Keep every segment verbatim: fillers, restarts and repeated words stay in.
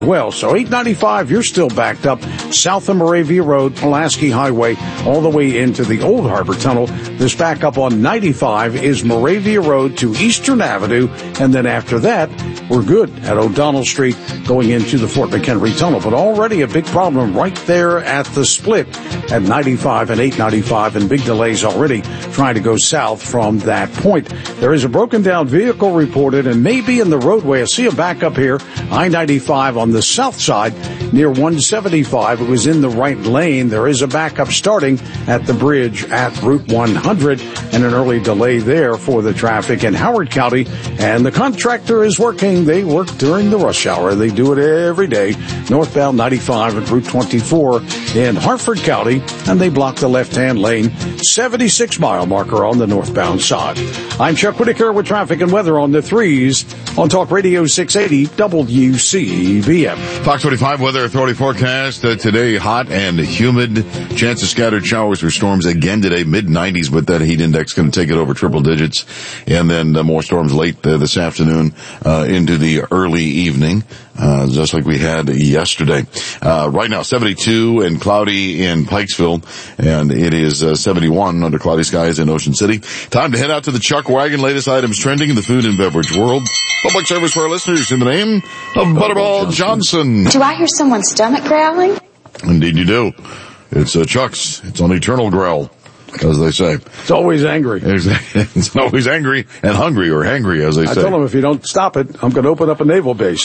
Well, so eight ninety-five, you're still backed up south of Moravia Road, Pulaski Highway, all the way into the Old Harbor Tunnel. This backup on ninety-five is Moravia Road to Eastern Avenue, and then after that, we're good at O'Donnell Street going into the Fort McHenry Tunnel. But already a big problem right there at the split at ninety-five and eight ninety-five, and big delays already trying to go south from that point. There is a broken down vehicle reported, and maybe in the roadway. I see a backup here, I ninety-five on the south side near one seventy-five. It was in the right lane. There is a backup starting at the bridge at Route one hundred, and an early delay there for the traffic in Howard County. And the contractor is working. They work during the rush hour. They do it every day. Northbound ninety-five at Route twenty-four in Harford County, and they block the left-hand lane, seventy-six mile marker on the northbound side. I'm Chuck Whitaker with traffic and weather on the threes on Talk Radio six eighty W C B M. Fox twenty-five Weather Authority forecast uh, today, hot and humid. Chance of scattered showers or storms again today, mid nineties, but that heat index going to take it over triple digits. And then uh, more storms late uh, this afternoon uh, into the early evening, uh, just like we had yesterday. Uh, right now, seventy-two and cloudy in Pikesville, and it is uh, seventy-one under cloudy skies in Ocean City. Time to head out to the Chuck Wagon. Latest items trending in the food and beverage world. Public service for our listeners in the name of Butterball Johnson. Do I hear someone's stomach growling? Indeed you do. It's uh, Chuck's. It's on eternal growl, as they say. It's always angry. It's always angry and hungry, or hangry, as they I say. I told him if you don't stop it, I'm going to open up a naval base.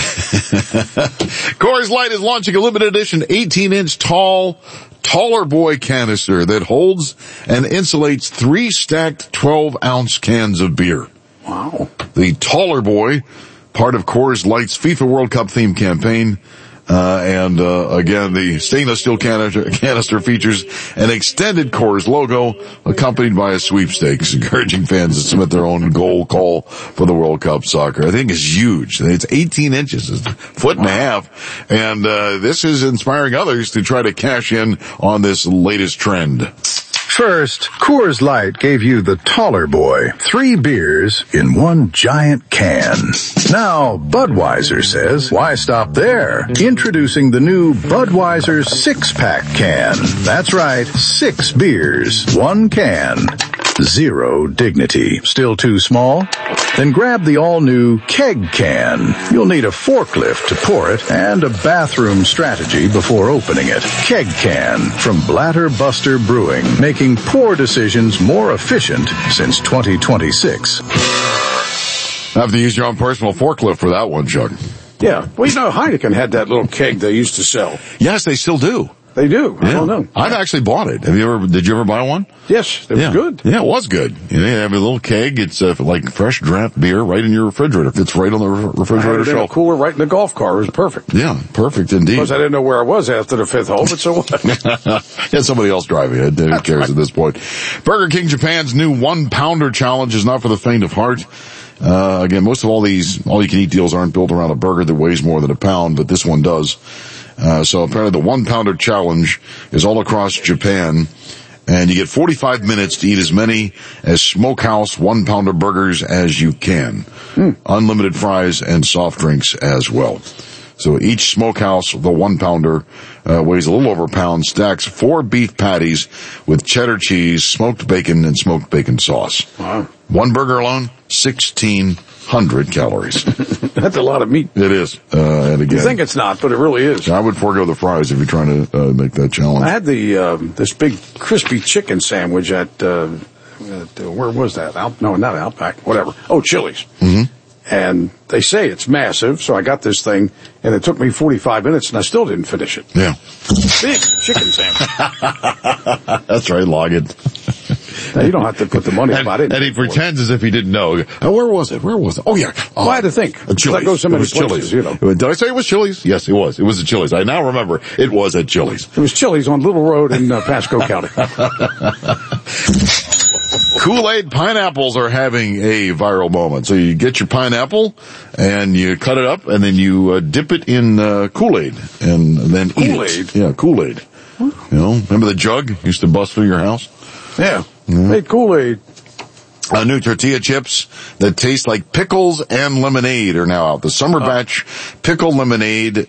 Coors Light is launching a limited edition eighteen inch tall, taller boy canister that holds and insulates three stacked twelve ounce cans of beer. Wow. The taller boy, part of Coors Light's FIFA World Cup theme campaign. Uh, and, uh, again, the stainless steel canister, canister features an extended Coors logo accompanied by a sweepstakes, encouraging fans to submit their own goal call for the World Cup soccer. I think it's huge. It's eighteen inches. It's a foot and a half. And, uh, this is inspiring others to try to cash in on this latest trend. First, Coors Light gave you the taller boy, three beers in one giant can. Now, Budweiser says, why stop there? Introducing the new Budweiser six-pack can. That's right, six beers, one can. Zero dignity. Still too small? Then grab the all-new keg can. You'll need a forklift to pour it and a bathroom strategy before opening it. Keg can from Blatter Buster Brewing, making pour decisions more efficient since twenty twenty-six. I have to use your own personal forklift for that one, Chuck. Yeah. Well, you know, Heineken had that little keg they used to sell. Yes, they still do. They do. Yeah. I don't know. I've actually bought it. Have you ever, did you ever buy one? Yes, it was yeah. good. Yeah, it was good. You know, you have a little keg. It's uh, like fresh draft beer right in your refrigerator. It's right on the re- refrigerator I had it in shelf. a cooler right in the golf car. It was perfect. Yeah, perfect indeed. Because I didn't know where I was after the fifth hole, but so what? Yeah, somebody else driving it. Who cares right. At this point? Burger King Japan's new one-pounder challenge is not for the faint of heart. Uh, again, most of all these all-you-can-eat deals aren't built around a burger that weighs more than a pound, but this one does. Uh, so apparently the one-pounder challenge is all across Japan, and you get forty-five minutes to eat as many as Smokehouse one-pounder burgers as you can. Mm. Unlimited fries and soft drinks as well. So each Smokehouse, the one-pounder, uh, weighs a little over a pound, stacks four beef patties with cheddar cheese, smoked bacon, and smoked bacon sauce. Wow. One burger alone, sixteen hundred calories. That's a lot of meat. It is. Uh, and again, you think it's not, but it really is. I would forego the fries if you're trying to uh, make that challenge. I had the um, this big crispy chicken sandwich at, uh, at uh, where was that? Out, no, not Outback. Whatever. Oh, Chili's. Mm-hmm. And they say it's massive, so I got this thing, and it took me forty-five minutes, and I still didn't finish it. Yeah. Big chicken sandwich. That's right, log it. Now, you don't have to put the money and, about it. And he pretends it. As if he didn't know. Oh, where was it? Where was it? Oh, yeah. Oh, well, I had to think. A Chili's. I go so many places, Chili's, you know. Did I say it was Chili's? Yes, it was. It was at Chili's. I now remember it was at Chili's. It was Chili's on Little Road in uh, Pasco County. Kool-Aid pineapples are having a viral moment. So you get your pineapple and you cut it up and then you uh, dip it in uh, Kool-Aid and then Kool-Aid? eat it. Yeah, Kool-Aid. You know, remember the jug used to bust through your house? Yeah. Mm-hmm. Made Kool-Aid. Uh, new tortilla chips that taste like pickles and lemonade are now out. The summer batch pickle lemonade